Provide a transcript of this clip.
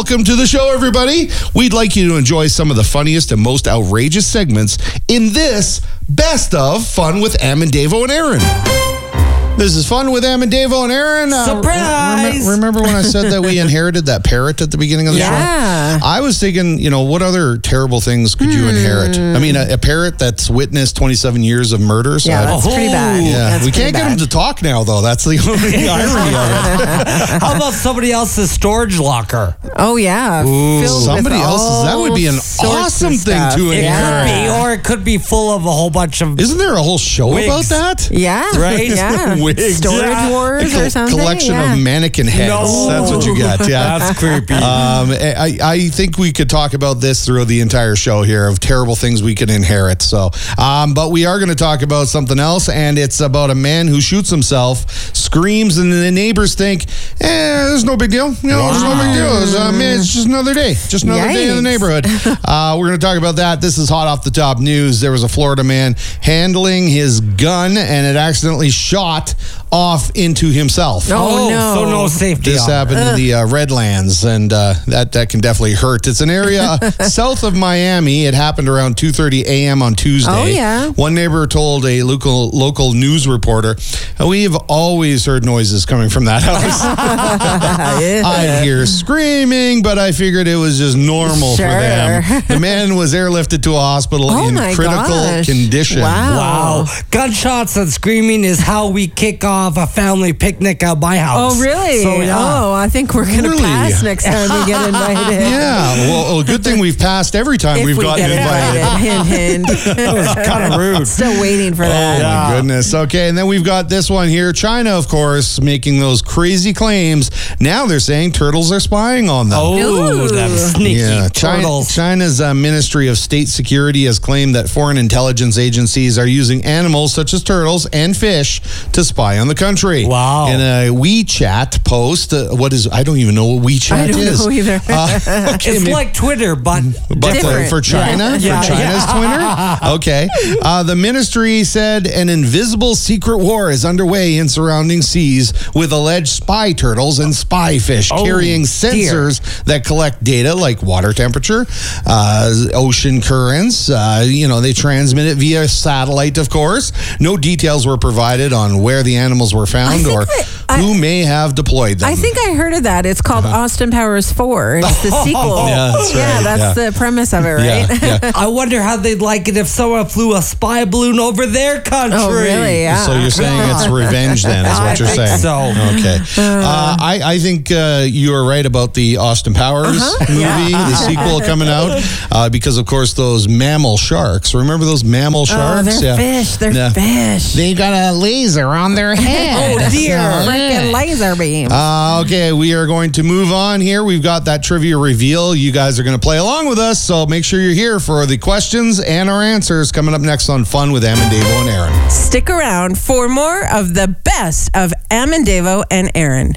Welcome to the show, everybody. We'd like you to enjoy some of the funniest and most outrageous segments in this Best of Fun with Am and Davo and Aaron. This is Fun with Am and Davo and Aaron. Surprise! Remember when I said that we inherited that parrot at the beginning of the show? I was thinking, what other terrible things could you inherit? I mean, a parrot that's witnessed 27 years of murders. Yeah, that's pretty bad. Yeah, we can't get him to talk now, though. That's the only irony of it. How about somebody else's storage locker? Oh, yeah. Somebody else's. That would be an awesome thing to inherit. Or it could be full of a whole bunch of... Isn't there a whole show about that? Yeah. Right? Yeah. Storage Wars or something. Collection of mannequin heads. No. That's what you got. Yeah. That's creepy. I think we could talk about this through the entire show here of terrible things we can inherit. So, but we are going to talk about something else, and it's about a man who shoots himself, screams, and the neighbors think, there's no big deal. There's no big deal. It's just another day. Just another day in the neighborhood. We're going to talk about that. This is hot off the top news. There was a Florida man handling his gun, and it accidentally shot off into himself. Oh, no. So no safety. This happened in the Redlands, and that can definitely hurt. It's an area south of Miami. It happened around 2:30 a.m. on Tuesday. Oh, yeah. One neighbor told a local news reporter, we have always heard noises coming from that house. I hear screaming, but I figured it was just normal for them. The man was airlifted to a hospital in critical condition. Wow. Gunshots and screaming is how we kick off a family picnic at my house. Oh, really? So, yeah. Oh, I think we're going to pass next time we get invited. Yeah. Well, good thing we've passed every time we've gotten invited. Hint, hint. That was kind of rude. Still waiting for that. Oh, my goodness. Okay, and then we've got this one here. China, of course, making those crazy claims. Now they're saying turtles are spying on them. Oh, them sneaky turtles. China's Ministry of State Security has claimed that foreign intelligence agencies are using animals such as turtles and fish to spy on the country. Wow. In a WeChat post, I don't even know what WeChat is. I don't know either. It's like Twitter, but for China? Yeah. For China's Twitter? Okay. The ministry said an invisible secret war is underway in surrounding seas with alleged spy turtles and spy fish carrying sensors that collect data like water temperature, ocean currents. They transmit it via satellite, of course. No details were provided on where the animals were found or who may have deployed them. I think I heard of that. It's called Austin Powers 4. It's the sequel. Yeah, that's right. That's the premise of it, right? Yeah. I wonder how they'd like it if someone flew a spy balloon over their country. Oh, really? Yeah. So you're saying it's revenge then, is what you're saying? So. Okay. I think you are right about the Austin Powers movie, the sequel coming out, because, of course, those mammal sharks. Remember those mammal sharks? Oh, they're fish. They're fish. They got a laser on their head. Oh, dear. Freaking laser beam. Okay, we are going to move on here. We've got that trivia reveal. You guys are going to play along with us, so make sure you're here for the questions and our answers coming up next on Fun with Am and Davo and Aaron. Stick around for more of the best of Am and Davo and Aaron.